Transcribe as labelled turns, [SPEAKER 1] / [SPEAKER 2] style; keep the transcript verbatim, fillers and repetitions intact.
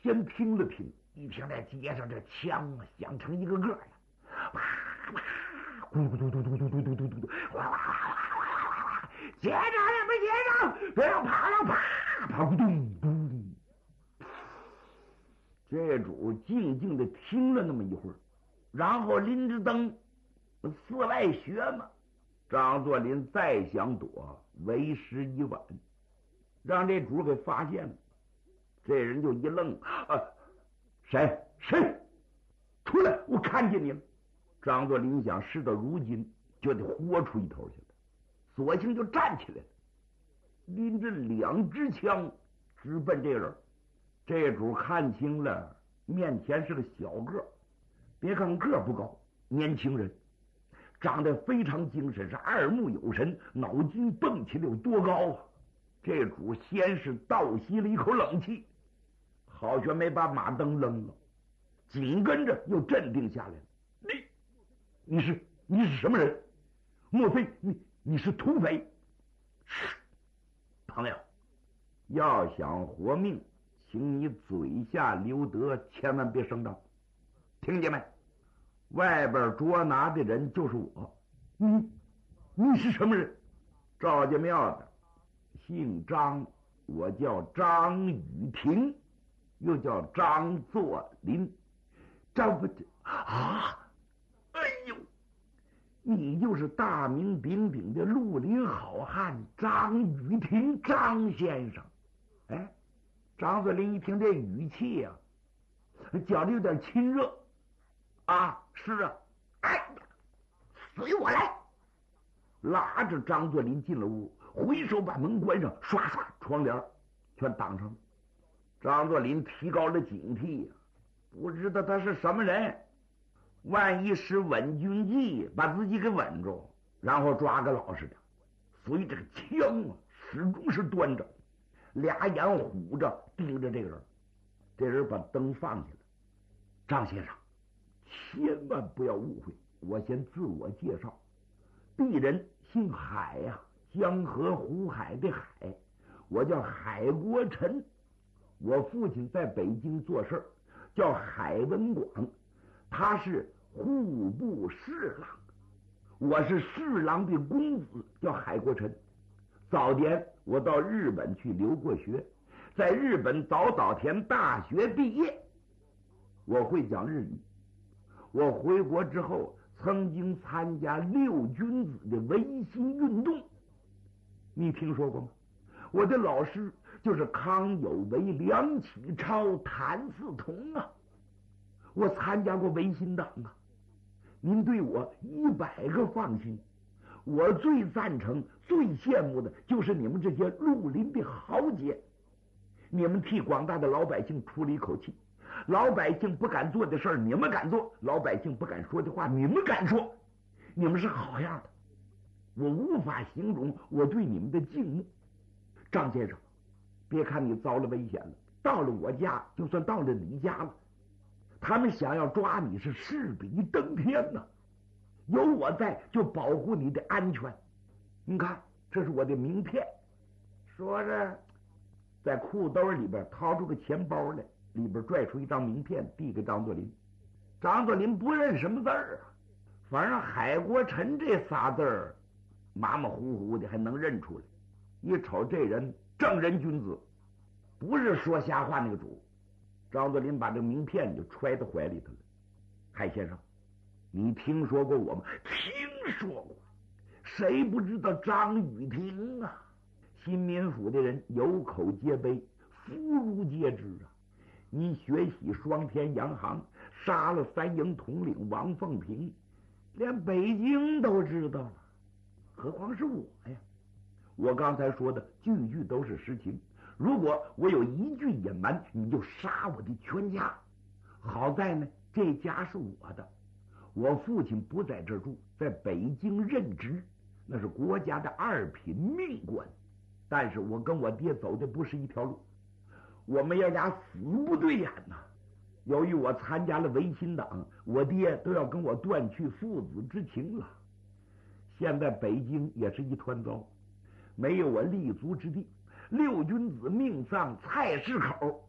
[SPEAKER 1] 先听了听，一听在街上这枪啊响成一个个呀，啪啪，咕咕嘟嘟嘟嘟嘟嘟嘟嘟嘟，哗哗哗哗哗哗哗，接着也没接着，不要跑了，啪啪咕咚咚。这主静静的听了那么一会儿，然后拎着灯四外学嘛。张作霖再想躲，为时已晚，让这主给发现了。这人就一愣，啊，谁谁出来？我看见你了。张作霖想，事到如今就得豁出一头去了，索性就站起来了，拎着两支枪直奔这人。这主看清了，面前是个小个，别看个不高，年轻人长得非常精神，是二目有神，脑筋蹦起来有多高啊！这主先是倒吸了一口冷气，好悬没把马灯扔了，紧跟着又镇定下来了。你你是你是什么人？莫非你你是土匪？朋友，要想活命，请你嘴下留德，千万别声张，听见没？外边捉拿的人就是我。你你是什么人？赵家庙的，姓张，我叫张雨婷，又叫张作霖。张不啊！哎呦，你就是大名鼎鼎的绿林好汉张雨婷，张先生。哎，张作霖一听这语气呀、啊，觉得有点亲热。啊，是啊，哎，随我来！拉着张作霖进了屋，回手把门关上，唰唰，窗帘全挡上了。张作霖提高了警惕呀、啊，不知道他是什么人，万一使稳军计把自己给稳住，然后抓个老实的。所以这个枪啊，始终是端着，俩眼虎着盯着这个人。这人把灯放下了，张先生。千万不要误会，我先自我介绍，鄙人姓海呀、啊，江河湖海的海，我叫海国臣。我父亲在北京做事叫海文广，他是户部侍郎，我是侍郎的公子，叫海国臣。早年我到日本去留过学，在日本早稻田大学毕业，我会讲日语。我回国之后，曾经参加六君子的维新运动，你听说过吗？我的老师就是康有为、梁启超、谭嗣同啊。我参加过维新党啊，您对我一百个放心。我最赞成、最羡慕的就是你们这些绿林的豪杰，你们替广大的老百姓出了一口气。老百姓不敢做的事儿，你们敢做；老百姓不敢说的话，你们敢说。你们是好样的，我无法形容我对你们的敬慕。张先生，别看你遭了危险了，到了我家就算到了你家了。他们想要抓你是势比登天呐、啊，有我在就保护你的安全。你看，这是我的名片。说着，在裤兜里边掏出个钱包来，里边拽出一张名片，递给张作霖。张作霖不认什么字儿啊，反正海国臣这仨字儿马马虎虎的还能认出来。一瞅这人正人君子，不是说瞎话那个主。张作霖把这名片就揣到怀里头了。海先生，你听说过我吗？听说过，谁不知道张雨婷啊？新民府的人有口皆碑，妇孺皆知啊。你血洗双天洋行，杀了三营统领王凤平，连北京都知道了，何况是我呀？我刚才说的句句都是实情，如果我有一句隐瞒，你就杀我的全家。好在呢，这家是我的，我父亲不在这儿住，在北京任职，那是国家的二品命官。但是我跟我爹走的不是一条路，我们爷俩死不对眼呐。由于我参加了维新党，我爹都要跟我断去父子之情了。现在北京也是一团糟，没有我立足之地。六君子命丧菜市口，